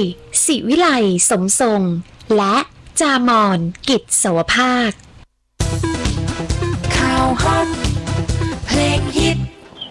ศิวิไลสมทรงและจามอนกิจสวภาคข่าวฮอตเพลงฮิต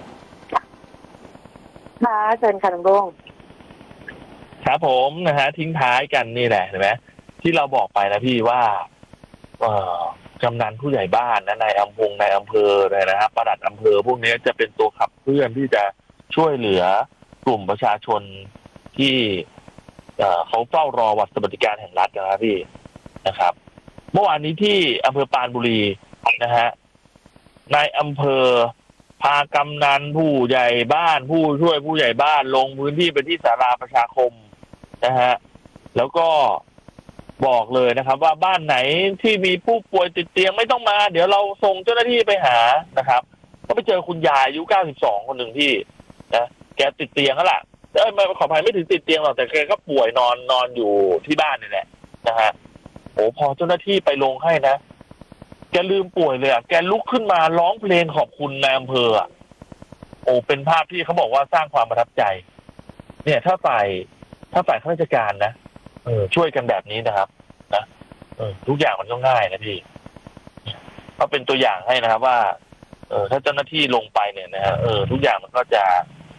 ค่ะเชิญค่ะลุงรุ่งครับผมนะฮะทิ้งท้ายกันนี่แหละเห็นไหมที่เราบอกไปนะพี่ว่ากำนันผู้ใหญ่บ้านนะนายอำเภอเลยนะครับปลัดอำเภอพวกนี้จะเป็นตัวขับเคลื่อนที่จะช่วยเหลือกลุ่มประชาชนที่เขาเฝ้ารอวัตรสวัสดิการแห่งรัฐนะครับพี่นะครับเมื่อวานนี้ที่อำเภอปรานบุรีนะฮะนายอำเภอพากำนันผู้ใหญ่บ้านผู้ช่วยผู้ใหญ่บ้านลงพื้นที่ไปที่ศาลาประชาคมนะฮะแล้วก็บอกเลยนะครับว่าบ้านไหนที่มีผู้ป่วยติดเตียงไม่ต้องมาเดี๋ยวเราส่งเจ้าหน้าที่ไปหานะครับก็ไปเจอคุณยายอายุ92คนหนึ่งที่นะแกติดเตียงแล้วล่ะไม่ขออภัยไม่ถึงติดเตียงหรอกแต่แกก็ป่วยนอนอยู่ที่บ้านนี่แหละนะฮะโอ้พอเจ้าหน้าที่ไปลงให้นะแกลืมป่วยเลยอ่ะแกลุกขึ้นมาร้องเพลงขอบคุณนายอำเภออ่ะโอ้เป็นภาพที่เขาบอกว่าสร้างความประทับใจเนี่ยถ้าฝ่ายข้าราชการนะช่วยกันแบบนี้นะครับนะทุกอย่างมันก็ง่ายนะพี่ก็เป็นตัวอย่างให้นะครับว่าถ้าเจ้าหน้าที่ลงไปเนี่ยนะฮะทุกอย่างมันก็จะ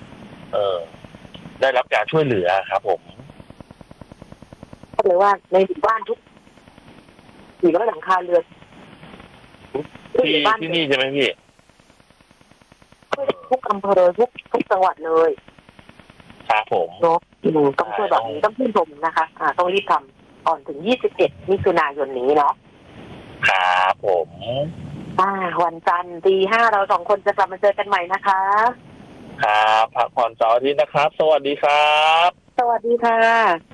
ได้รับการช่วยเหลือครับผมก็เลยว่าในหมู่บ้านทุกหลังคาเรือนที่นี่ใช่ไหมพี่ทุกอำเภอทุกจังหวัดเลยครับผมเนาะต้องช่วยแบบนี้ต้องชื่นชมนะคะต้องรีบทำก่อนถึง21มิถุนายนนี้เนาะครับผมวันจันทร์ตี 5เรา2คนจะกลับมาเจอกันใหม่นะคะครับพักผ่อนเสาร์อาทิตย์นะครับสวัสดีครับสวัสดีค่ะ